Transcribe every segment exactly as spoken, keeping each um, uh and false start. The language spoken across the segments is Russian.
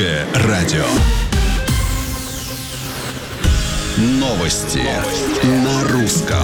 Радио. Новости, Новости на русском.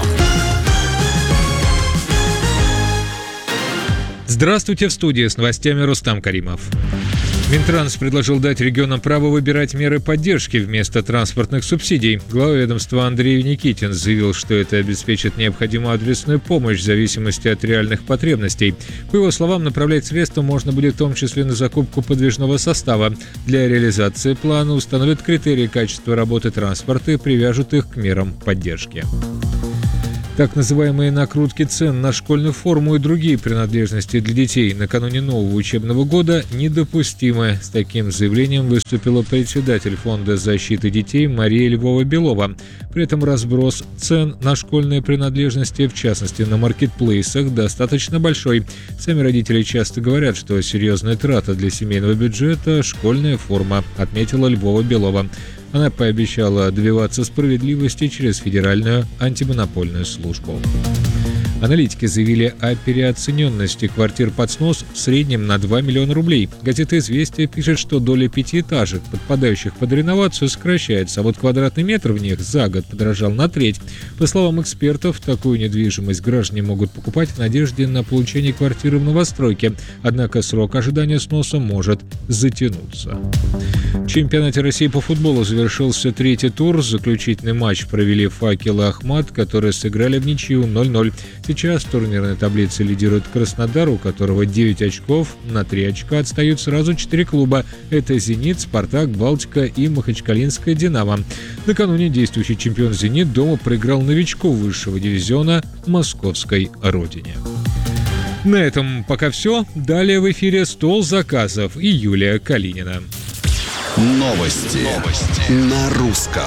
Здравствуйте, в студии с новостями Рустам Каримов. Минтранс предложил дать регионам право выбирать меры поддержки вместо транспортных субсидий. Глава ведомства Андрей Никитин заявил, что это обеспечит необходимую адресную помощь в зависимости от реальных потребностей. По его словам, направлять средства можно будет в том числе на закупку подвижного состава. Для реализации плана установят критерии качества работы транспорта и привяжут их к мерам поддержки. Так называемые накрутки цен на школьную форму и другие принадлежности для детей накануне нового учебного года недопустимы. С таким заявлением выступила председатель Фонда защиты детей Мария Львова-Белова. При этом разброс цен на школьные принадлежности, в частности на маркетплейсах, достаточно большой. Сами родители часто говорят, что серьезная трата для семейного бюджета – школьная форма, отметила Львова-Белова. Она пообещала добиваться справедливости через Федеральную антимонопольную службу. Аналитики заявили о переоцененности квартир под снос в среднем на два миллиона рублей. Газета «Известия» пишет, что доля пятиэтажек, подпадающих под реновацию, сокращается, а вот квадратный метр в них за год подорожал на треть. По словам экспертов, такую недвижимость граждане могут покупать в надежде на получение квартиры в новостройке. Однако срок ожидания сноса может затянуться. В чемпионате России по футболу завершился третий тур. Заключительный матч провели «Факел» и «Ахмат», которые сыграли в ничью ноль ноль. Сейчас в турнирной таблице лидирует Краснодар, у которого девять очков, на три очка отстают сразу четыре клуба. Это «Зенит», «Спартак», «Балтика» и «Махачкалинская Динамо». Накануне действующий чемпион «Зенит» дома проиграл новичку высшего дивизиона московской «Родине». На этом пока все. Далее в эфире «Стол заказов» и Юлия Калинина. Новости, Новости на русском.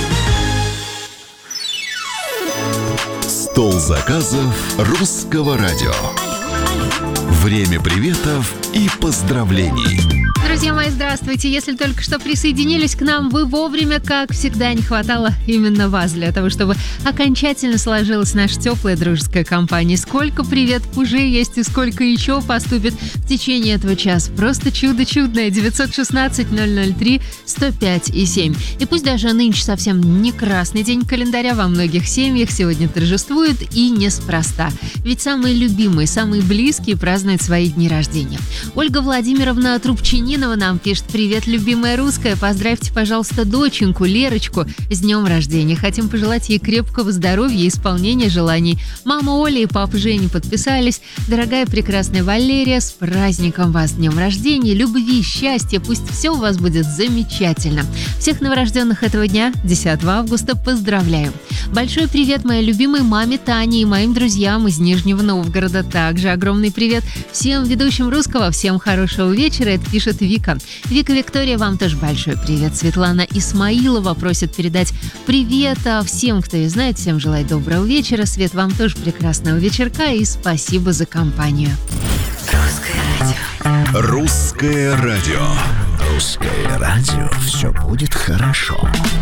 Стол заказов русского радио. Время приветов и поздравлений. Друзья мои, здравствуйте! Если только что присоединились к нам, вы вовремя, как всегда, не хватало именно вас для того, чтобы окончательно сложилась наша теплая дружеская компания. Сколько привет уже есть и сколько еще поступит в течение этого часа. Просто чудо чудное. девятьсот шестнадцать ноль ноль три сто пять и семь. И пусть даже нынче совсем не красный день календаря, во многих семьях сегодня торжествует и неспроста. Ведь самые любимые, самые близкие празднуют свои дни рождения. Ольга Владимировна Трубчинина нам пишет: «Привет, любимая русская, поздравьте, пожалуйста, доченьку Лерочку с днем рождения. Хотим пожелать ей крепкого здоровья и исполнения желаний. Мама Оля и папа Женя подписались. Дорогая прекрасная Валерия, с праздником вас, с днем рождения, любви, счастья, пусть все у вас будет замечательно. Всех новорожденных этого дня, десятого августа, поздравляю. Большой привет моей любимой маме Тане и моим друзьям из Нижнего Новгорода. Также огромный привет всем ведущим русского, всем хорошего вечера». Это пишет Вика. Вика Виктория, вам тоже большой привет. Светлана Исмаилова просит передать привет всем, кто ее знает, всем желает доброго вечера. Свет, вам тоже прекрасного вечерка и спасибо за компанию. Русское радио. Русское радио. Русское радио. Все будет хорошо.